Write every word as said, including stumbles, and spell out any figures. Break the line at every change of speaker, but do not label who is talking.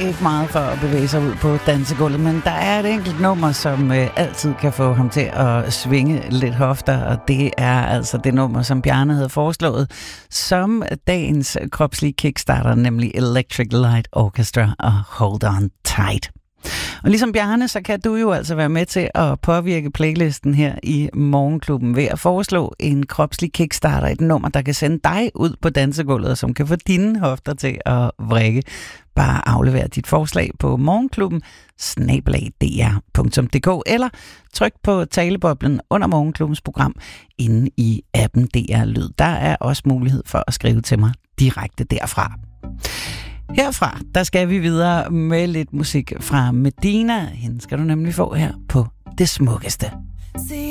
ikke meget for at bevæge sig ud på dansegulvet, men der er et enkelt nummer, som øh, altid kan få ham til at svinge lidt hofter, og det er altså det nummer, som Bjarne havde foreslået som dagens kropslige kickstarter, nemlig Electric Light Orchestra og Hold On Tight. Og ligesom Bjarne, så kan du jo altså være med til at påvirke playlisten her i Morgenklubben ved at foreslå en kropslig kickstarter, et nummer, der kan sende dig ud på dansegulvet, og som kan få dine hofter til at vrikke. Bare aflever dit forslag på morgenklubben snabel-a d r punktum d k eller tryk på taleboblen under Morgenklubbens program inde i appen D R Lyd. Der er også mulighed for at skrive til mig direkte derfra. Herfra, der skal vi videre med lidt musik fra Medina. Hende skal du nemlig få her på Det Smukkeste.